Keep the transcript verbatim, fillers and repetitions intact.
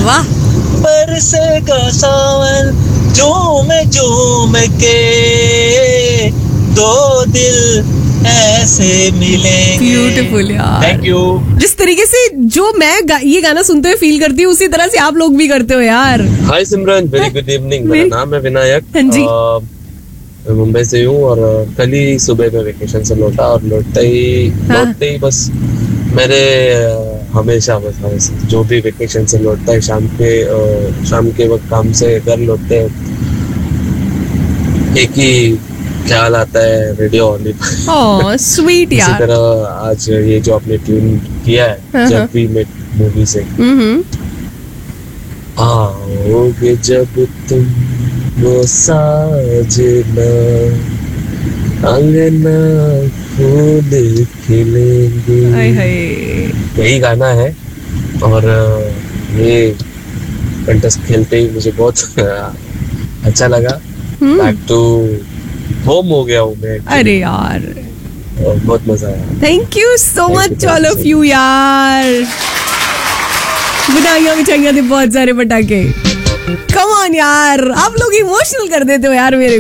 वाह। बरसेगा सावन झूम झूम के, दो दिल ऐसे मिलेंगे। ब्यूटीफुल यार। Thank you. जिस तरीके से जो मैं गा, ये गाना सुनते हुए फील करती हूँ, उसी तरह से आप लोग भी करते हो यार। हाय सिमरन, वेरी गुड इवनिंग। मेरा नाम है विनायक। हाँ जी। मैं मुंबई से हूँ और कल ही सुबह में वेकेशन से लौटा और लौटते ही हाँ। लौटते ही बस मेरे हमेशा बस जो भी वेकेशन से लौटता है शाम के शाम के वक्त काम से घर लौटते हैं, एक ही ख्याल आता है रेडियो ऑन। ओह स्वीट यार। इसी तरह आज ये जो आपने ट्यून किया है जब वी मेट मूवी से, आओगे जब तुम वो साजना, अंगना फूल खिलेंगे, यही गाना है। और ये कंटेस्ट खेलते ही मुझे बहुत अच्छा लगा। बैक टू होम हो गया हूँ मैं। अरे यार बहुत मजा आया। Thank you so much all of you यार। मिठाइयाँ मिठाइयाँ थे बहुत सारे पटाखे। कम ऑन यार, आप लोग इमोशनल कर देते हो यार मेरे